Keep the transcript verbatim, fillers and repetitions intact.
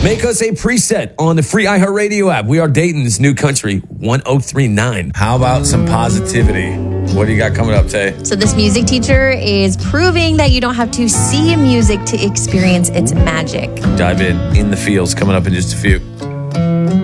Make us a preset on the free iHeartRadio app. We are Dayton's new country, one oh three point nine. How about some positivity? What do you got coming up, Tay? So this music teacher is proving that you don't have to see music to experience its magic. Dive in, in the fields, coming up in just a few.